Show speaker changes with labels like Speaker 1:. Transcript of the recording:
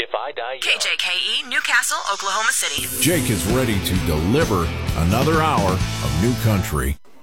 Speaker 1: KJKE, Newcastle, Oklahoma City.
Speaker 2: Jake is ready to deliver another hour of new country.